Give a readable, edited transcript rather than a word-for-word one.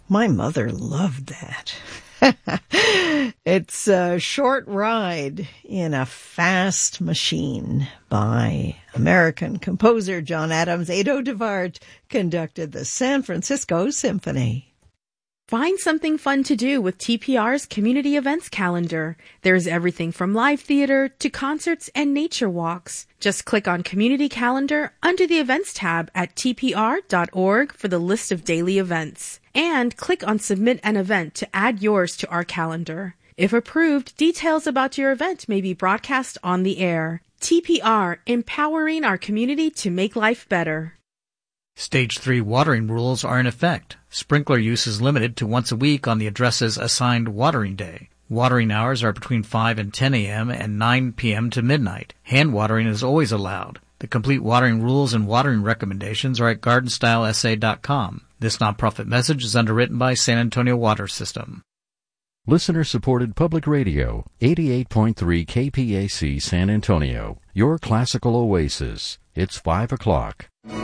My mother loved that. It's a short ride in a fast machine by American composer John Adams. Ado DeVart conducted the San Francisco Symphony. Find something fun to do with TPR's community events calendar. There's everything from live theater to concerts and nature walks. Just click on Community Calendar under the Events tab at tpr.org for the list of daily events. And click on Submit an Event to add yours to our calendar. If approved, details about your event may be broadcast on the air. TPR, empowering our community to make life better. Stage 3 watering rules are in effect. Sprinkler use is limited to once a week on the address's assigned watering day. Watering hours are between 5 and 10 a.m. and 9 p.m. to midnight. Hand watering is always allowed. The complete watering rules and watering recommendations are at gardenstylesa.com. This nonprofit message is underwritten by San Antonio Water System. Listener-supported public radio, 88.3 KPAC San Antonio, your classical oasis. It's 5 o'clock.